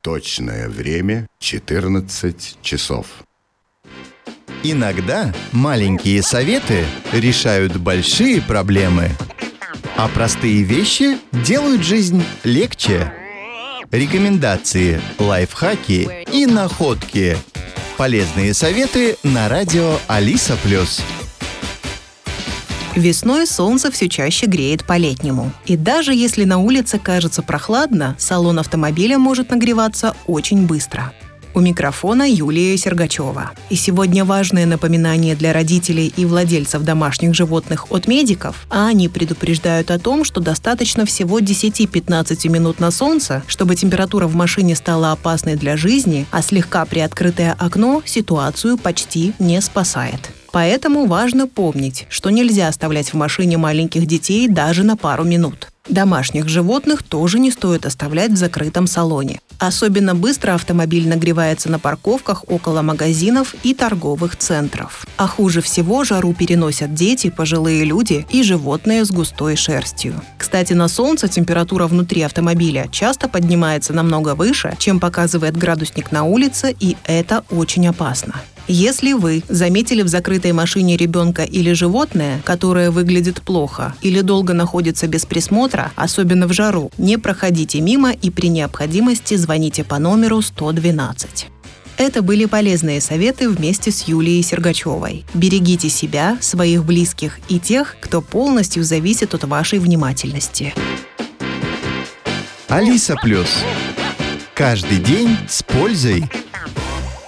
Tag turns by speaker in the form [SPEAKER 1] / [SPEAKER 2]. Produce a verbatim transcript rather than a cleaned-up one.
[SPEAKER 1] Точное время четырнадцать часов.
[SPEAKER 2] Иногда маленькие советы решают большие проблемы, а простые вещи делают жизнь легче. Рекомендации, лайфхаки и находки. Полезные советы на радио Алиса Плюс.
[SPEAKER 3] Весной солнце все чаще греет по-летнему. И даже если на улице кажется прохладно, салон автомобиля может нагреваться очень быстро. У микрофона Юлия Сергачева. И сегодня важное напоминание для родителей и владельцев домашних животных от медиков, а они предупреждают о том, что достаточно всего десять-пятнадцать минут на солнце, чтобы температура в машине стала опасной для жизни, а слегка приоткрытое окно ситуацию почти не спасает. Поэтому важно помнить, что нельзя оставлять в машине маленьких детей даже на пару минут. Домашних животных тоже не стоит оставлять в закрытом салоне. Особенно быстро автомобиль нагревается на парковках около магазинов и торговых центров. А хуже всего жару переносят дети, пожилые люди и животные с густой шерстью. Кстати, на солнце температура внутри автомобиля часто поднимается намного выше, чем показывает градусник на улице, и это очень опасно. Если вы заметили в закрытой машине ребенка или животное, которое выглядит плохо или долго находится без присмотра, особенно в жару, не проходите мимо и при необходимости звоните по номеру сто двенадцать. Это были полезные советы вместе с Юлией Сергачевой. Берегите себя, своих близких и тех, кто полностью зависит от вашей внимательности.
[SPEAKER 2] Алиса Плюс. Каждый день с пользой.